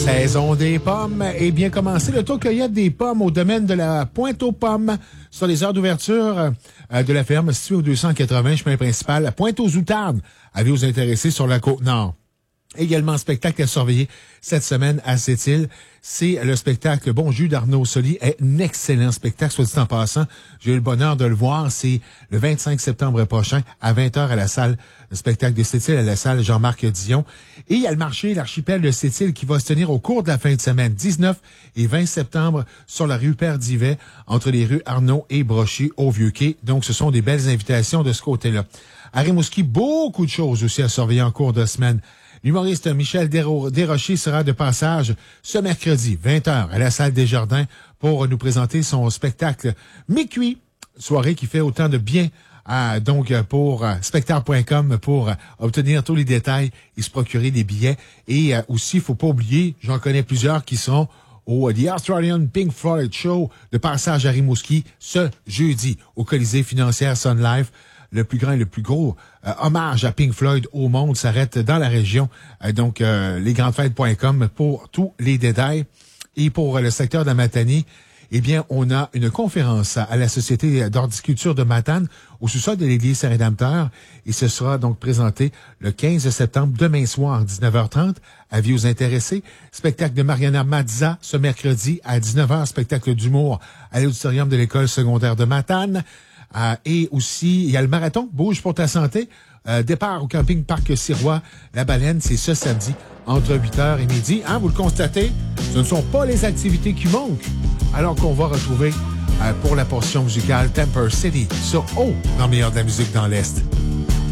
Saison des pommes est bien commencée. Le taux cueillette des pommes au domaine de la Pointe-aux-Pommes sur les heures d'ouverture de la ferme située au 280 chemin principal. Pointe-aux-Outardes avait aux intéressés sur la Côte-Nord. Également, spectacle à surveiller cette semaine à Sept-Îles. C'est le spectacle Bon Jus d'Arnaud Soli. Un excellent spectacle, soit dit en passant. J'ai eu le bonheur de le voir. C'est le 25 septembre prochain à 20h à la salle de spectacle de Sept-Îles, à la salle Jean-Marc Dion. Et il y a le marché, l'archipel de Sept-Îles qui va se tenir au cours de la fin de semaine, 19 et 20 septembre, sur la rue Père-Divet, entre les rues Arnaud et Brochy au Vieux-Quai. Donc, ce sont des belles invitations de ce côté-là. À Rimouski, beaucoup de choses aussi à surveiller en cours de semaine. L'humoriste Michel Desrochers sera de passage ce mercredi, 20h, à la salle des Jardins pour nous présenter son spectacle Mi-Cuit. Soirée qui fait autant de bien pour spectacle.com pour obtenir tous les détails et se procurer des billets. Et aussi, faut pas oublier, j'en connais plusieurs qui sont au The Australian Pink Floyd Show de passage à Rimouski ce jeudi au Colisée financière Sun Life. Le plus grand et le plus gros hommage à Pink Floyd au monde s'arrête dans la région. Donc, lesgrandesfêtes.com pour tous les détails. Et pour le secteur de la Matanie, eh bien, on a une conférence à la Société d'horticulture de Matane au sous-sol de l'église Saint-Rédempteur. Et ce sera donc présenté le 15 septembre, demain soir, 19h30. Avis aux intéressés. Spectacle de Mariana Mazza ce mercredi à 19h. Spectacle d'humour à l'auditorium de l'école secondaire de Matane. Et aussi, il y a le marathon Bouge pour ta santé. Départ au camping Parc Sirois. La Baleine, c'est ce samedi entre 8h et midi. Hein, vous le constatez, ce ne sont pas les activités qui manquent. Alors qu'on va retrouver pour la portion musicale Temper City sur O dans le meilleur de la musique dans l'Est.